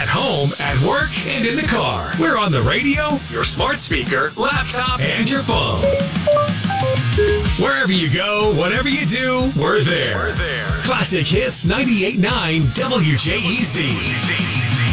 At home, at work, and in the car. We're on the radio, your smart speaker, laptop, and your phone. Wherever you go, whatever you do, we're there. Classic Hits 98.9 WJEZ.